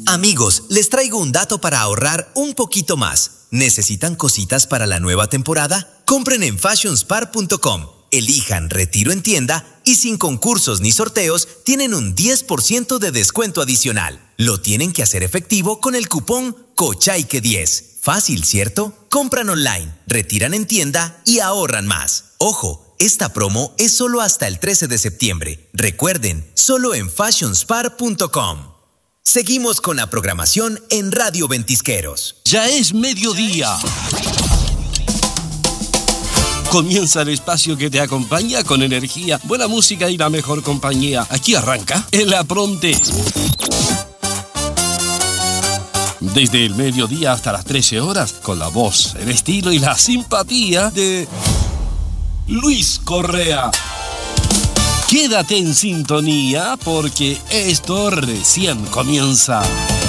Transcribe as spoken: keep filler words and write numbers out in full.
Amigos, les traigo un dato para ahorrar un poquito más. ¿Necesitan cositas para la nueva temporada? Compren en fashion spar punto com. Elijan retiro en tienda y sin concursos ni sorteos tienen un diez por ciento de descuento adicional. Lo tienen que hacer efectivo con el cupón Cochaique diez. Fácil, ¿cierto? Compran online, retiran en tienda y ahorran más. Ojo, esta promo es solo hasta el trece de septiembre. Recuerden, solo en fashion spar punto com. Seguimos con la programación en Radio Ventisqueros. Ya es mediodía. Comienza el espacio que te acompaña con energía, buena música y la mejor compañía. Aquí arranca El Apronte. Desde el mediodía hasta las trece horas, con la voz, el estilo y la simpatía de Luis Correa. Quédate en sintonía porque esto recién comienza.